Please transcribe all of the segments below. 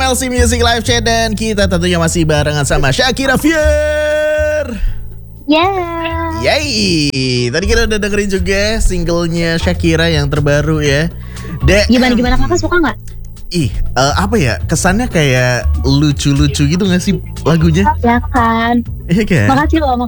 MLC Music Live Chat dan kita tentunya masih barengan sama Shakira Fier. Yay. Tadi kita udah dengerin juga singlenya Shakira yang terbaru ya. Gimana kakak suka nggak? Apa ya, kesannya kayak lucu-lucu gitu gak sih lagunya? Ya kan. Iya kan? Makasih loh.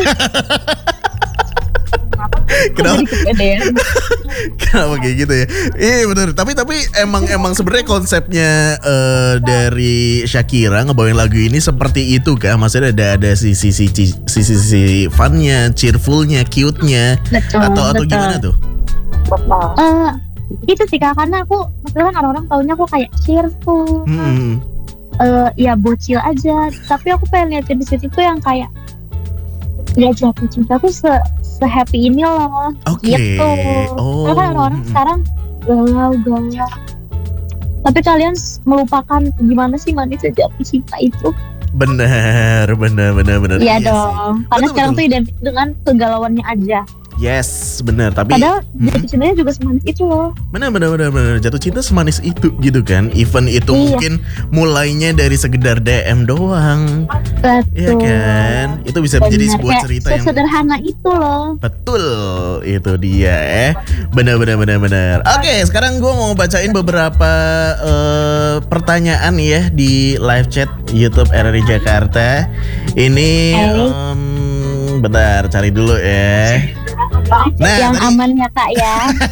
Kenapa kayak gitu ya? Iya benar. Tapi emang sebenarnya konsepnya dari Shakira ngebawain lagu ini seperti itu kah? Maksudnya ada sisi funnya, cheerfulnya, cute-nya, atau gimana tuh? Itu sih kak, karena aku maksudnya kan orang-orang taunya aku kayak cheerful, ya bocil aja. Tapi aku pengen liatin di situ yang kayak ya jatuh cinta tuh se-happy ini loh. Gitu. Karena kan orang-orang sekarang galau. Tapi kalian melupakan gimana sih manisnya jatuh cinta itu. Benar. Iya dong. Karena sekarang tuh identik dengan kegalauannya aja. Yes, benar. Tapi padahal jatuh cintanya juga semanis itu loh. Benar. Jatuh cinta semanis itu gitu kan. Even itu mungkin mulainya dari sekedar DM doang. Betul. Iya kan. Itu bisa menjadi sebuah cerita yang sederhana itu loh. Betul, itu dia Benar. Oke, sekarang gue mau bacain beberapa pertanyaan ya di live chat YouTube RRI Jakarta. Ini bentar, cari dulu ya. Nah, yang tadi, aman ya kak ya.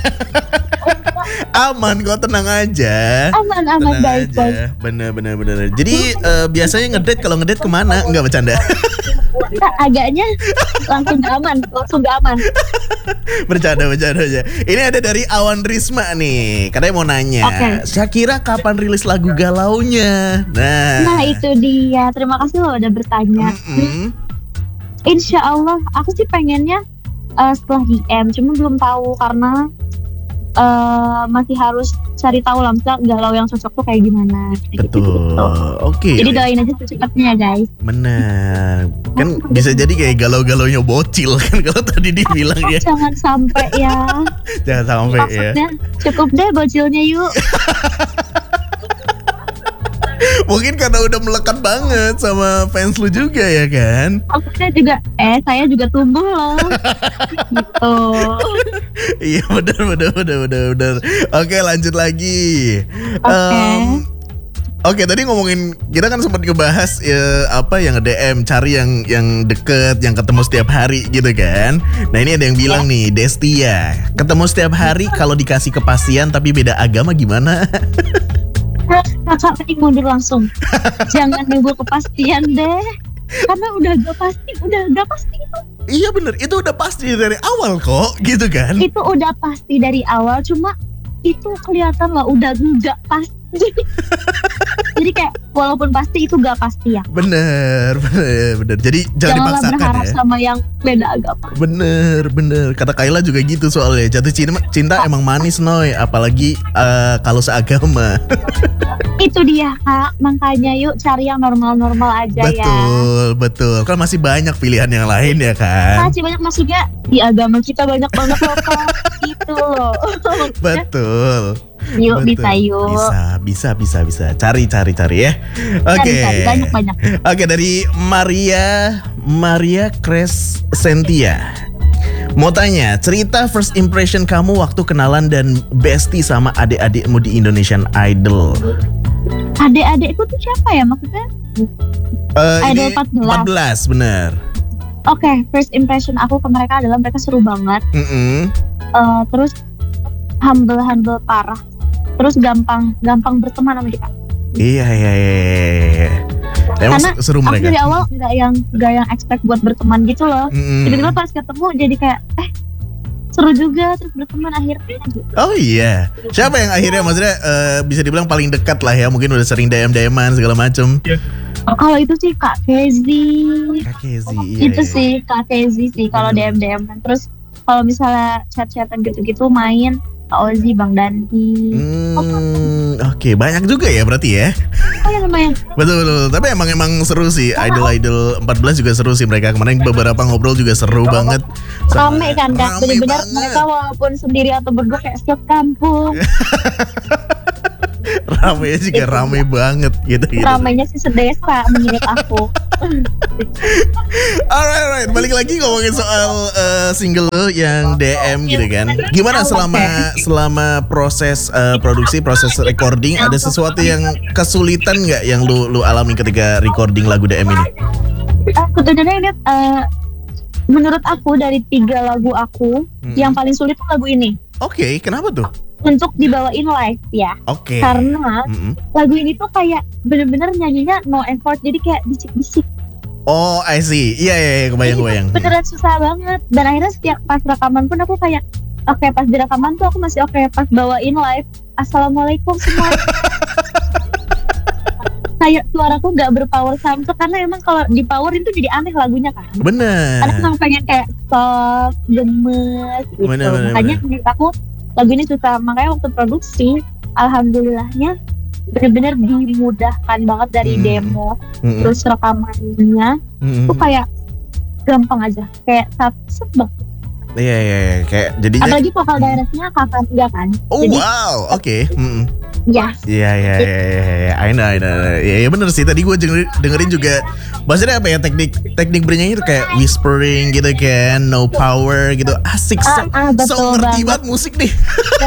Aman kok, tenang aja. Aman baik. Bener. Jadi biasanya ngedate, kalau ngedate kemana? Enggak, bercanda. Agaknya langsung gak aman. Bercanda aja. Ini ada dari Awan Risma nih. Katanya mau nanya, Shakira kapan rilis lagu galaunya? Nah itu dia. Terima kasih loh udah bertanya. Insya Allah aku sih pengennya setelah DM, cuma belum tahu karena masih harus cari tahu lah misalnya galau yang cocok tuh kayak gimana. Betul. Oke. Jadi doain aja secepatnya guys. Benar. Kan bisa jadi kayak galau-galaunya bocil kan kalau tadi dibilang ya. Jangan sampai ya. Jangan sampai ya. Cukup deh bocilnya yuk. Mungkin karena udah melekat banget sama fans lu juga ya kan? Saya juga tumbuh loh. Gitu. Iya benar. Oke, lanjut lagi. Oke, tadi ngomongin, kita kan sempat ngebahas apa yang nge-DM, cari yang deket, yang ketemu setiap hari gitu kan. Nah ini ada yang bilang nih, Destia, ketemu setiap hari kalau dikasih kepastian tapi beda agama gimana? Kakak mending mundur langsung. Jangan nunggu kepastian deh. Karena udah gak pasti itu. Iya bener, itu udah pasti dari awal kok, gitu kan? Itu udah pasti dari awal, cuma itu kelihatan lah udah gak pasti. Jadi kayak walaupun pasti itu gak pasti ya. Bener. Jadi jangan dipaksakan berharap ya. sama yang beda agama. Bener. Kata Kayla juga gitu soalnya. Jatuh cinta emang manis Noy, apalagi kalau seagama. Itu dia kak, makanya yuk cari yang normal-normal aja. Betul. Kan masih banyak pilihan yang lain ya kan. Masih banyak, maksudnya di agama kita banyak banget loh kak. Gitu loh. Betul. Yuk bisa yuk. Bisa. Cari ya. Oke. Banyak. Oke, dari Maria Crescentia. Mau tanya, cerita first impression kamu waktu kenalan dan bestie sama adik-adikmu di Indonesian Idol. Adik-adikku tuh siapa ya maksudnya? Idol 14, bener. Oke, first impression aku ke mereka adalah mereka seru banget. Terus humble parah. Terus gampang berteman sama kita. Iya. Emang karena seru mereka. Aku dari awal nggak yang expect buat berteman gitu loh. Tiba-tiba pas ketemu jadi kayak seru juga, terus berteman akhirnya gitu. Oh iya. Siapa yang akhirnya maksudnya bisa dibilang paling dekat lah ya, mungkin udah sering DM-an segala macem. Kalau itu sih Kak Kezi. Iya. Itu sih Kak Kezi sih kalau DM-an. Terus kalau misalnya chat-chatan gitu-gitu main Kak Ozi, Bang Dandi. Oke, banyak juga ya berarti ya. Oh ya lumayan. Betul. Tapi emang seru sih. Idol 14 juga seru sih mereka. Kemarin beberapa ngobrol juga seru banget. Rame kan Kak. Bener-bener mereka walaupun sendiri atau berdua kayak setiap kampung. Ramenya juga rame banget gitu. Ramenya sih sedesa menurut aku. Alright, balik lagi ngomongin soal single lo yang DM gitu kan. Gimana selama proses produksi, proses recording, ada sesuatu yang kesulitan nggak yang lu alami ketika recording lagu DM ini? Sebenarnya ini menurut aku dari 3 lagu aku yang paling sulit tuh lagu ini. Oke, kenapa tuh? Untuk dibawain live ya. Oke. Karena lagu ini tuh kayak bener-bener nyanyinya no effort, jadi kayak bisik-bisik. Oh, I see. Iya, kebayang. Beneran susah banget. Dan akhirnya setiap pas rekaman pun aku kayak oke, pas di rekaman tuh aku masih oke, pas bawain live assalamualaikum semua. Kayak suaraku gak berpower samsung, karena emang kalau di power itu jadi aneh lagunya kan. Bener. Ada emang pengen kayak soft, gemes gitu. Makanya menurut aku lagu ini susah. Makanya waktu produksi, alhamdulillahnya bener-bener dimudahkan banget dari demo, terus rekamannya tuh kayak gampang aja, kayak satu banget. Iya, kayak jadinya. Apalagi vokal directnya Kakak Tia kan. Oh jadi, wow, oke. Yes. Iya. I know. Iya bener sih. Tadi gue dengerin juga. Maksudnya apa ya, teknik bernyanyi itu kayak whispering gitu kan, no power gitu. Asik. So ngerti banget musik nih.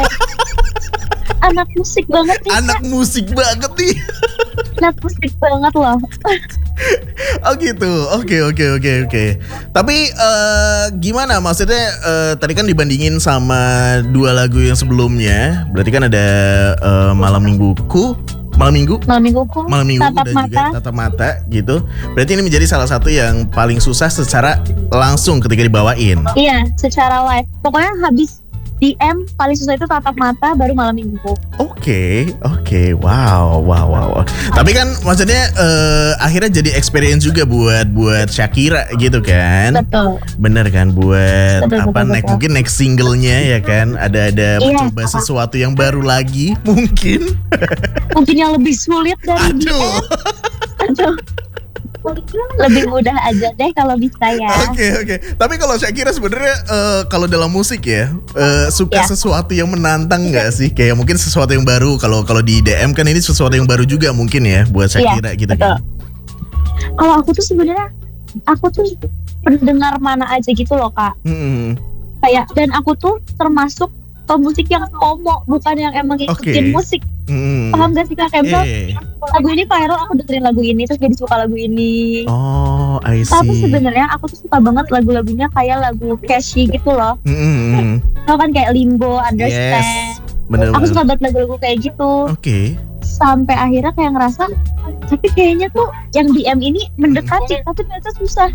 Anak musik banget nih. Anak musik banget nih. Anak musik banget loh. Oh gitu. Oke. Tapi gimana maksudnya tadi kan dibandingin sama 2 lagu yang sebelumnya, berarti kan ada Malam Mingguku dan juga Tatap Mata gitu. Berarti ini menjadi salah satu yang paling susah secara langsung ketika dibawain. Iya, secara live. Pokoknya habis DM paling susah itu Tatap Mata, baru Malam Minggu. Oke. Wow. Tapi kan maksudnya akhirnya jadi experience juga buat Shakira gitu kan? Betul. Bener kan, buat mungkin next singlenya ya kan? Ada mencoba sesuatu yang baru lagi mungkin. Mungkin yang lebih sulit dari DM. Aduh. Lebih mudah aja deh kalau bisa ya. Oke. Tapi kalau Shakira sebenarnya kalau dalam musik ya suka sesuatu yang menantang nggak sih? Kayak mungkin sesuatu yang baru. Kalau di DM kan ini sesuatu yang baru juga mungkin ya buat Shakira gitu kan. Kalau aku tuh sebenarnya aku tuh pendengar mana aja gitu loh Kak. Kayak dan aku tuh termasuk pemusik yang FOMO, bukan yang emang ngikutin musik. Paham gak sih Kak? Kayak lagu ini viral, aku dengerin lagu ini terus jadi suka lagu ini. Oh, I see. Tapi sebenarnya aku tuh suka banget lagu-lagunya kayak lagu Cashy gitu loh. Tau kan kayak Limbo, Understand. Yes. Bener. Aku suka banget lagu-lagu kayak gitu. Oke. Sampai akhirnya kayak ngerasa, tapi kayaknya tuh yang DM ini mendekati, tapi ternyata susah.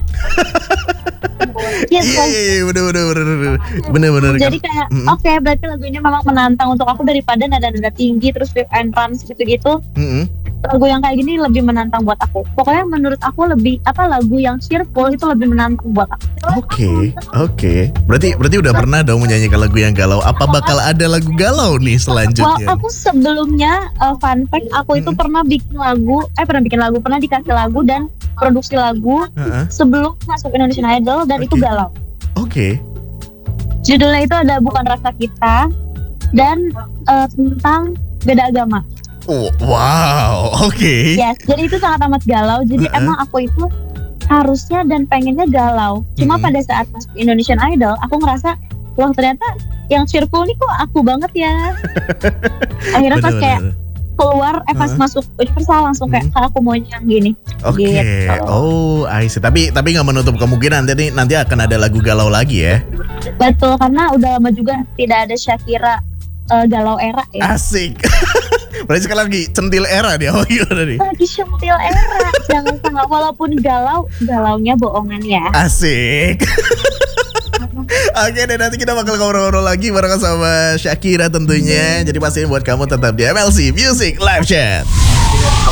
Iya, bener. Jadi kayak oke, berarti lagu ini memang menantang untuk aku daripada nada-nada tinggi terus riff and runs gitu-gitu. Lagu yang kayak gini lebih menantang buat aku. Pokoknya menurut aku lebih lagu yang cheerful itu lebih menantang buat aku. Oke. Berarti udah pernah dong menyanyikan lagu yang galau. Apa bakal ada lagu galau nih selanjutnya? Aku sebelumnya fun fact, aku itu pernah dikasih lagu dan produksi lagu sebelum masuk Indonesian Idol dan itu galau. Oke. Judulnya itu ada Bukan Rasa Kita dan tentang beda agama. Oh, wow, oke. Yes, jadi itu sangat amat galau. Jadi emang aku itu harusnya dan pengennya galau. Cuma pada saat masuk Indonesian Idol, aku ngerasa, wah ternyata yang cheerful nih kok aku banget ya. Akhirnya pas kayak keluar, pas masuk Universal langsung kayak aku mau yang gini. Oke. Gitu. Oh, I see. Tapi nggak menutup kemungkinan nanti akan ada lagu galau lagi ya. Betul, karena udah lama juga tidak ada Shakira galau era ya. Asik. Berarti sekarang lagi centil era dia. Oh gimana nih? Lagi centil era. Jangan salah, walaupun galaunya bohongan ya. Asik. Oke deh, nanti kita bakal ngobrol-ngobrol lagi bareng sama Shakira tentunya. Jadi pastiin buat kamu tetap di MLC Music Live Chat.